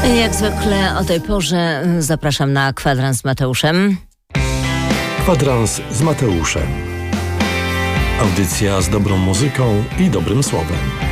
Jak zwykle o tej porze zapraszam na kwadrans z Mateuszem. Kwadrans z Mateuszem. Audycja z dobrą muzyką i dobrym słowem.